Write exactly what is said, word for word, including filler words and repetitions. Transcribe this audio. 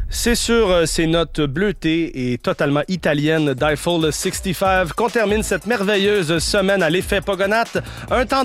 C'est sur euh, ces notes bleutées et totalement italiennes d'Eiffel soixante-quinze qu'on termine cette merveilleuse semaine à l'effet Pogonato. Un temps